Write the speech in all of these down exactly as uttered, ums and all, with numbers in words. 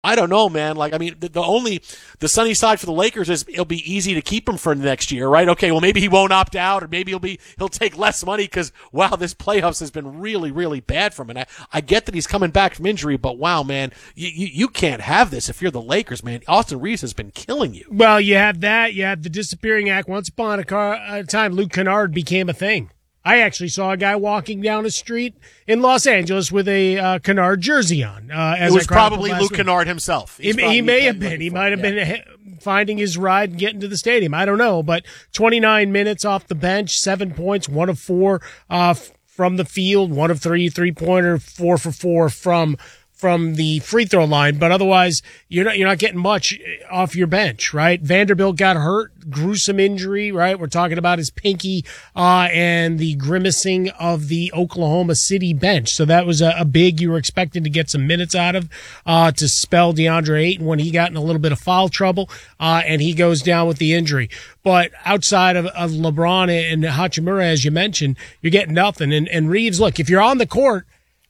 I don't know, man. Like, I mean, the, the only, the sunny side for the Lakers is it'll be easy to keep him for next year, right? Okay, well, maybe he won't opt out, or maybe he'll be, he'll take less money because, wow, this playoffs has been really, really bad for him. And I, I get that he's coming back from injury, but wow, man, you, you, you can't have this if you're the Lakers, man. Austin Reeves has been killing you. Well, you have that. You have the disappearing act. Once upon a, car, a time, Luke Kennard became a thing. I actually saw a guy walking down a street in Los Angeles with a uh, Kennard jersey on. Uh, as it was probably Luke week. Kennard himself. He, he may have been. He might have yeah. been finding his ride and getting to the stadium. I don't know. But twenty-nine minutes off the bench, seven points, one of four uh, from the field, one of three three-pointer, four for four from from the free throw line, but otherwise you're not you're not getting much off your bench, right? Vanderbilt got hurt, gruesome injury, right? We're talking about his pinky uh and the grimacing of the Oklahoma City bench. So that was a, a big you were expecting to get some minutes out of uh to spell DeAndre Ayton when he got in a little bit of foul trouble uh and he goes down with the injury. But outside of, of LeBron and Hachimura, as you mentioned, you're getting nothing. And, and Reeves, look, if you're on the court,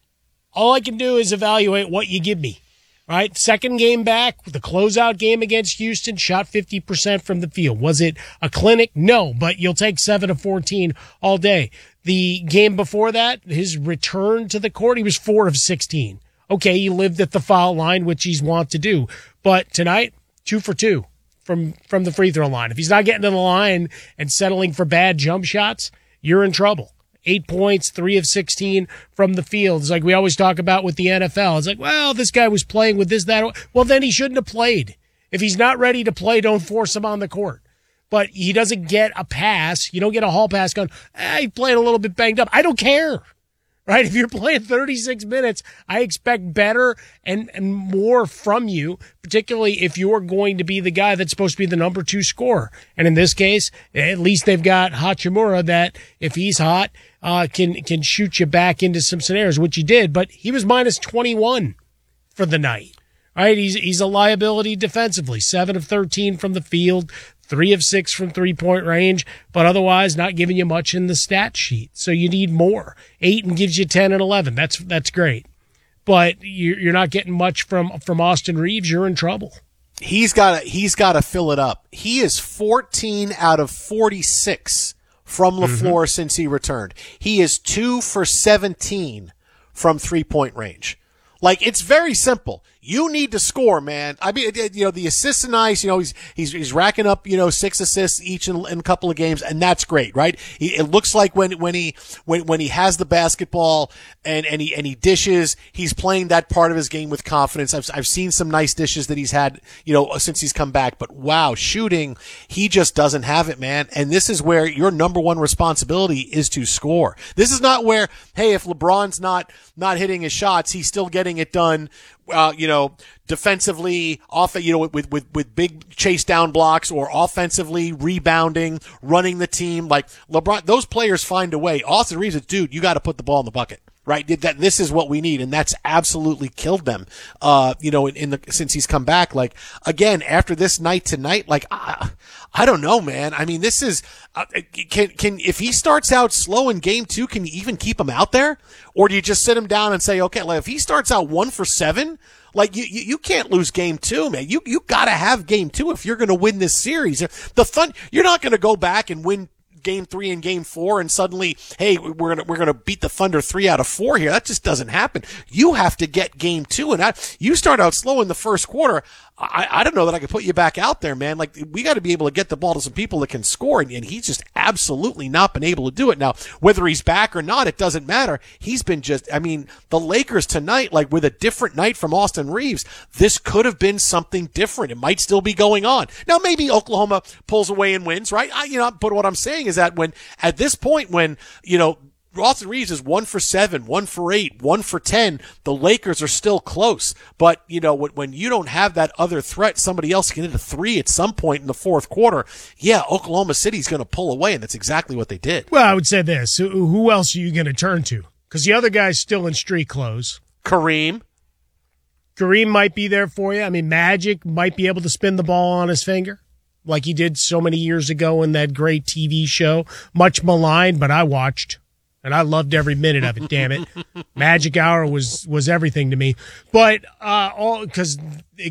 all I can do is evaluate what you give me, right? Second game back, the closeout game against Houston, shot fifty percent from the field. Was it a clinic? No, but you'll take seven of fourteen all day. The game before that, his return to the court, he was four of sixteen. Okay, he lived at the foul line, which he's wont to do. But tonight, two for two from, from the free throw line. If he's not getting to the line and settling for bad jump shots, you're in trouble. Eight points, three of sixteen from the field. It's like we always talk about with the N F L. It's like, well, this guy was playing with this, that. Well, then he shouldn't have played. If he's not ready to play, don't force him on the court. But he doesn't get a pass. You don't get a hall pass going, eh, he played a little bit banged up. I don't care. Right? If you're playing thirty-six minutes, I expect better and, and more from you, particularly if you're going to be the guy that's supposed to be the number two scorer. And in this case, at least they've got Hachimura that if he's hot, uh, can, can shoot you back into some scenarios, which he did, but he was minus twenty-one for the night. Right? He's, he's a liability defensively. seven of thirteen from the field, three of six from three-point range, but otherwise not giving you much in the stat sheet. So you need more. Ayton gives you ten and eleven. That's that's great. But you're not getting much from, from Austin Reeves. You're in trouble. He's got to he's got to fill it up. He is fourteen out of forty-six from LaFleur mm-hmm. since he returned. He is two for seventeen from three-point range. Like, it's very simple. You need to score, man. I mean, you know, the assists are nice. You know, he's, he's, he's racking up, you know, six assists each in, in a couple of games, and that's great, right? He, it looks like when, when he, when, when he has the basketball and, and he, and he dishes, he's playing that part of his game with confidence. I've, I've seen some nice dishes that he's had, you know, since he's come back, but wow, shooting, he just doesn't have it, man. And this is where your number one responsibility is to score. This is not where, hey, if LeBron's not, not hitting his shots, he's still getting it done. Uh, you know, defensively, off, you know, with, with, with big chase down blocks, or offensively rebounding, running the team. Like LeBron, those players find a way. Austin Reeves is, dude, you got to put the ball in the bucket, right? That this is what we need, and that's absolutely killed them. Uh, you know, in, in the since he's come back. Like again, after this night tonight, like I, I don't know, man. I mean, this is uh, can can if he starts out slow in game two, can you even keep him out there, or do you just sit him down and say, okay, like if he starts out one for seven? Like, you, you, you can't lose game two, man. You, you gotta have game two if you're gonna win this series. The fun, you're not gonna go back and win game three and game four and suddenly, hey, we're gonna, we're gonna beat the Thunder three out of four here. That just doesn't happen. You have to get game two, and I, you start out slow in the first quarter. I, I don't know that I could put you back out there, man. Like, we got to be able to get the ball to some people that can score, and, and he's just absolutely not been able to do it. Now, whether he's back or not, it doesn't matter. He's been just, I mean, the Lakers tonight, like with a different night from Austin Reeves, this could have been something different. It might still be going on. Now, maybe Oklahoma pulls away and wins, right? I, you know, but what I'm saying is that when, at this point, when, you know, Austin Reeves is one for seven, one for eight, one for ten. The Lakers are still close. But, you know, when, when you don't have that other threat, somebody else can hit a three at some point in the fourth quarter. Yeah, Oklahoma City's going to pull away, and that's exactly what they did. Well, I would say this. Who else are you going to turn to? Because the other guy's still in street clothes. Kareem. Kareem might be there for you. I mean, Magic might be able to spin the ball on his finger like he did so many years ago in that great T V show. Much maligned, but I watched. and I loved every minute of it. Damn it, Magic Hour was was everything to me. But uh, all because